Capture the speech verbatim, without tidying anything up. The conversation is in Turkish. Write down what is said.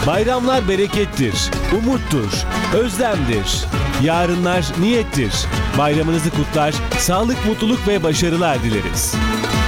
Bayramlar berekettir, umuttur, özlemdir. Yarınlar niyettir. Bayramınızı kutlar, sağlık, mutluluk ve başarılar dileriz.